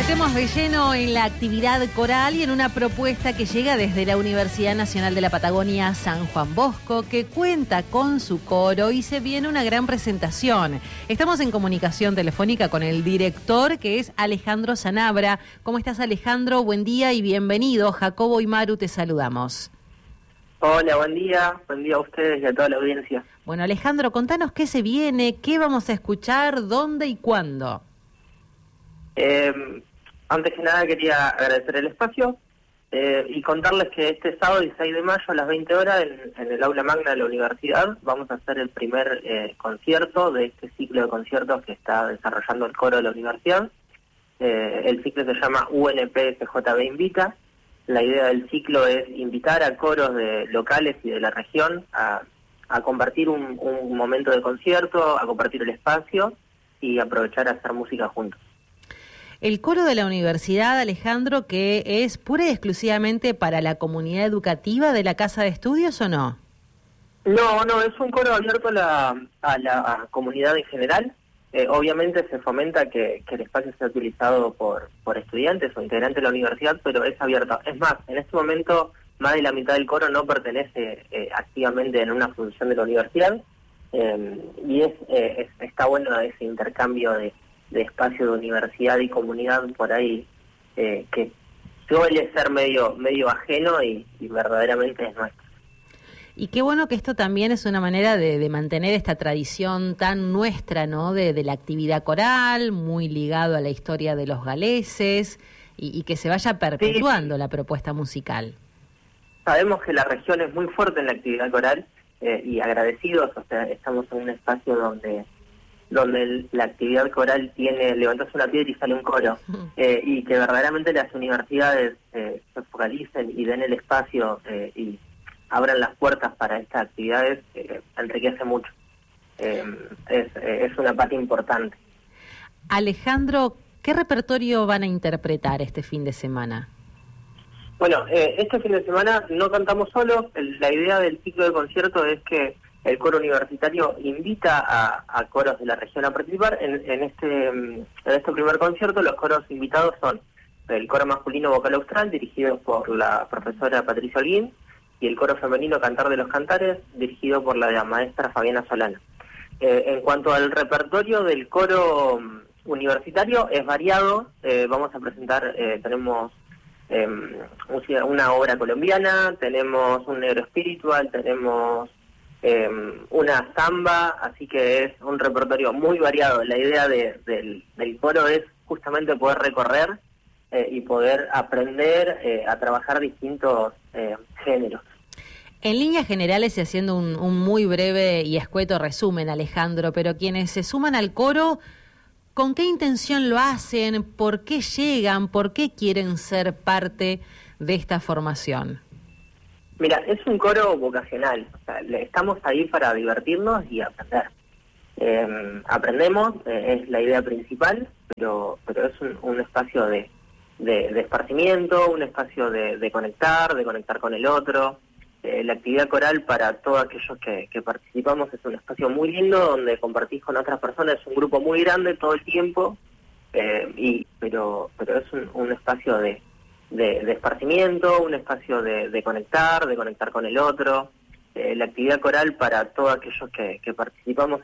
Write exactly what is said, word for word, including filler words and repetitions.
metemos de lleno en la actividad coral y en una propuesta que llega desde la Universidad Nacional de la Patagonia San Juan Bosco, que cuenta con su coro y se viene una gran presentación. Estamos en comunicación telefónica con el director, que es Alejandro Sanabra. ¿Cómo estás, Alejandro? Buen día y bienvenido. Jacobo y Maru, te saludamos. Hola, buen día. Buen día a ustedes y a toda la audiencia. Bueno, Alejandro, contanos qué se viene, qué vamos a escuchar, dónde y cuándo. Eh, antes que nada quería agradecer el espacio eh, y contarles que este sábado dieciséis de mayo a las veinte horas en, en el aula magna de la universidad vamos a hacer el primer eh, concierto de este ciclo de conciertos que está desarrollando el coro de la universidad. Eh, el ciclo se llama U N P S J B Invita. La idea del ciclo es invitar a coros de locales y de la región a, a compartir un, un momento de concierto, a compartir el espacio y aprovechar a hacer música juntos. El coro de la universidad, Alejandro, ¿que es pura y exclusivamente para la comunidad educativa de la Casa de Estudios o no? No, no, es un coro abierto a la, a la a comunidad en general. Eh, obviamente se fomenta que, que el espacio sea utilizado por, por estudiantes o integrantes de la universidad, pero es abierto. Es más, en este momento más de la mitad del coro no pertenece eh, activamente en una función de la universidad eh, y es, eh, es está bueno ese intercambio de de espacio de universidad y comunidad por ahí, eh, que suele ser medio medio ajeno y, y verdaderamente es nuestro. Y qué bueno que esto también es una manera de, de mantener esta tradición tan nuestra, ¿no? De, de la actividad coral, muy ligado a la historia de los galeses, y, y que se vaya perpetuando sí. La propuesta musical. Sabemos que la región es muy fuerte en la actividad coral eh, y agradecidos, o sea, estamos en un espacio donde donde el, la actividad coral tiene, levantarse una piedra y sale un coro, eh, y que verdaderamente las universidades eh, se focalicen y den el espacio eh, y abran las puertas para estas actividades, eh, enriquece mucho. Eh, es, es una parte importante. Alejandro, ¿qué repertorio van a interpretar este fin de semana? Bueno, eh, este fin de semana no cantamos solos. La idea del ciclo de concierto es que el coro universitario invita a, a coros de la región a participar. En, en este en este primer concierto los coros invitados son el coro masculino Vocal Austral, dirigido por la profesora Patricia Holguín, y el coro femenino Cantar de los Cantares, dirigido por la maestra Fabiana Solana. Eh, en cuanto al repertorio del coro universitario, es variado. Eh, vamos a presentar, eh, tenemos eh, una obra colombiana, tenemos un negro espiritual, tenemos Eh, una samba, así que es un repertorio muy variado. La idea de, del, del coro es justamente poder recorrer eh, y poder aprender eh, a trabajar distintos eh, géneros. En líneas generales y haciendo un, un muy breve y escueto resumen, Alejandro, pero quienes se suman al coro, ¿con qué intención lo hacen? ¿Por qué llegan? ¿Por qué quieren ser parte de esta formación? Mira, es un coro vocacional, o sea, estamos ahí para divertirnos y aprender. Eh, aprendemos, eh, es la idea principal, pero pero es un, un espacio de, de, de esparcimiento, un espacio de, de conectar, de conectar con el otro. Eh, la actividad coral para todos aquellos que, que participamos es un espacio muy lindo donde compartís con otras personas, es un grupo muy grande todo el tiempo, eh, y pero pero es un, un espacio de De, de esparcimiento, un espacio de, de conectar, de conectar con el otro. Eh, la actividad coral para todos aquellos que, que participamos